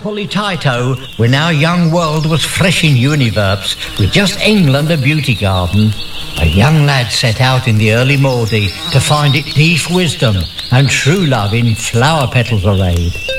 Politaito, when our young world was fresh in univerbs, with just England a beauty garden, a young lad set out in the early Maudie to find it deep wisdom and true love in flower petals arrayed.